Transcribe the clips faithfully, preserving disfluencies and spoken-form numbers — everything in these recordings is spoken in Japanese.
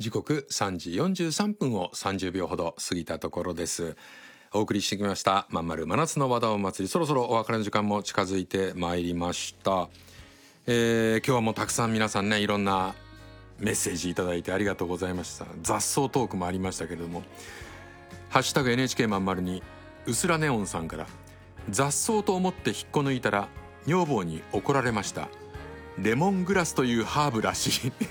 時刻さんじよんじゅうさんぷんをさんじゅうびょうほど過ぎたところです。お送りしてきましたまんまる真夏の和田お祭り、そろそろお別れの時間も近づいてまいりました。えー、今日はもうたくさん皆さんね、いろんなメッセージいただいてありがとうございました。雑草トークもありましたけれども、ハッシュタグ エヌエイチケー まんまるにうすらネオンさんから、雑草と思って引っこ抜いたら女房に怒られました。レモングラスというハーブらしい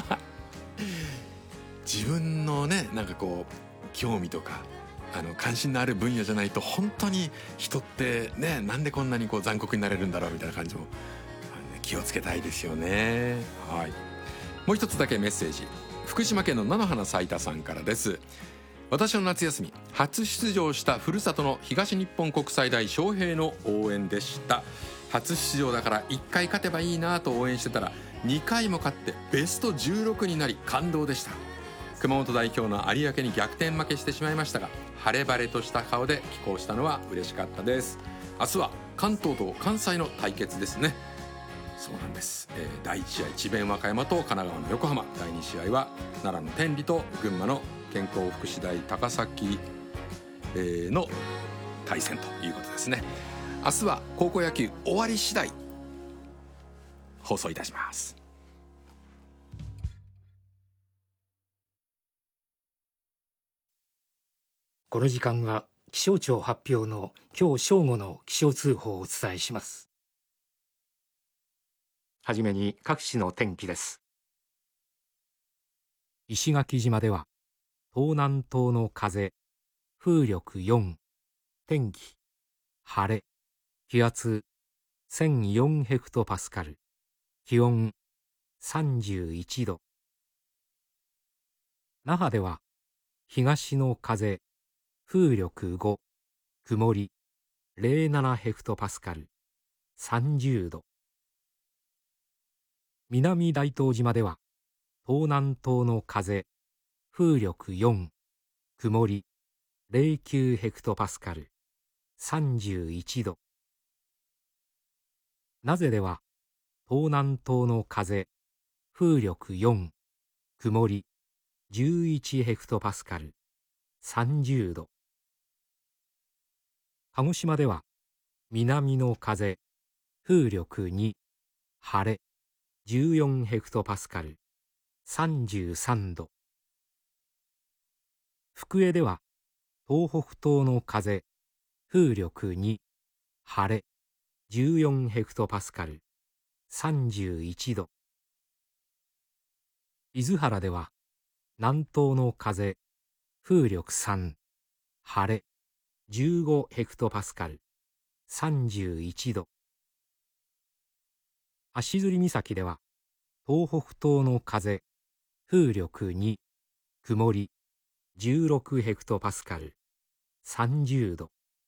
自分のね、なんかこう興味とかあの関心のある分野じゃないと、本当に人ってね、なんでこんなにこう残酷になれるんだろうみたいな感じも、ね、気をつけたいですよね。はい、もう一つだけメッセージ、福島県の菜の花咲いたさんからです。私の夏休み初出場したふるさとの東日本国際大昌平の応援でした。初出場だからいっかい勝てばいいなと応援してたら、にかいも勝ってベストじゅうろくになり感動でした。熊本代表の有明に逆転負けしてしまいましたが、晴れ晴れとした顔で帰港したのは嬉しかったです。明日は関東と関西の対決ですね。そうなんです、えー、だいいち試合智弁和歌山と神奈川の横浜、だいに試合は奈良の天理と群馬の健康福祉大高崎、えー、の対戦ということですね。明日は高校野球終わり次第放送いたします。 この時間は気象庁発表の今日正午の気象通報をお伝えします。はじめに各地の天気です。石垣島では東南東の風、風力よん、天気晴れ、気圧せんよんヘクトパスカル、気温さんじゅういちど。那覇では東の風、風力ご、曇りゼロななヘクトパスカル、さんじゅうど。南大東島では東南東の風、風力よん、曇りゼロきゅうヘクトパスカル、さんじゅういちど。名瀬では東南東の風、風力よん、曇りじゅういちヘクトパスカル、さんじゅうど。鹿児島では南の風、風力に、晴れじゅうよんヘクトパスカル、さんじゅうさんど。福江では東北東の風、風力に、晴れじゅうよんヘクトパスカル、さんじゅういちど。伊豆原では南東の風、風力さん、晴れじゅうごヘクトパスカル、さんじゅういちど。足摺岬では東北東の風、風力に、曇りじゅうろくヘクトパスカル、さんじゅうど。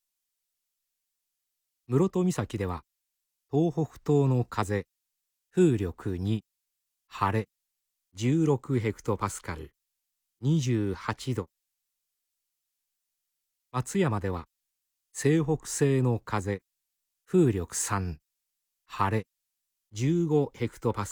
室戸岬では東北東の風、風力に、晴れじゅうろくヘクトパスカル、にじゅうはちど。松山では西北西の風、風力さん、晴れじゅうごヘクトパスカル